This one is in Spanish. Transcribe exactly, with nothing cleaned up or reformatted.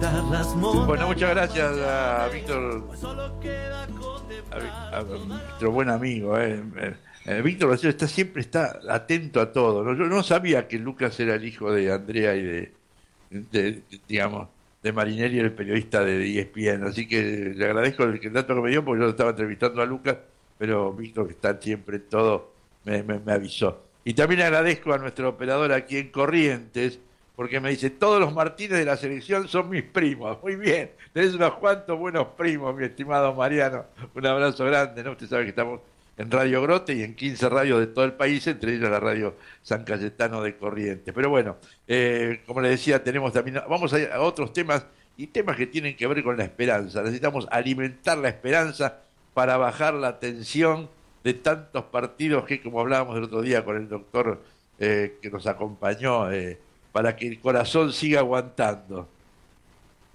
Bueno, muchas gracias a Víctor, a, a nuestro buen amigo. Eh. Eh, eh, Víctor Bacero está siempre está atento a todo, ¿no? Yo no sabía que Lucas era el hijo de Andrea y de, de, de, digamos, de Marinelli, el periodista de E S P N, así que le agradezco el, el dato que me dio, porque yo estaba entrevistando a Lucas, pero Víctor, que está siempre en todo, me, me, me avisó. Y también agradezco a nuestro operador aquí en Corrientes, porque me dice, todos los Martínez de la selección son mis primos. Muy bien, tenés unos cuantos buenos primos, mi estimado Mariano. Un abrazo grande, ¿no? Usted sabe que estamos en Radio Grote y en quince radios de todo el país, entre ellas la radio San Cayetano de Corrientes. Pero bueno, eh, como le decía, tenemos también, vamos a, ir a otros temas, y temas que tienen que ver con la esperanza. Necesitamos alimentar la esperanza para bajar la tensión de tantos partidos que, como hablábamos el otro día con el doctor eh, que nos acompañó, eh, para que el corazón siga aguantando.